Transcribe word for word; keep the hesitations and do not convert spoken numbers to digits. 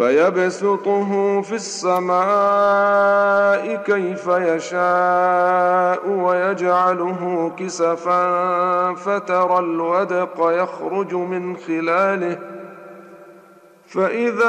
فيبسطه في السماء كيف يشاء ويجعله كسفا فترى الودق يخرج من خلاله فإذا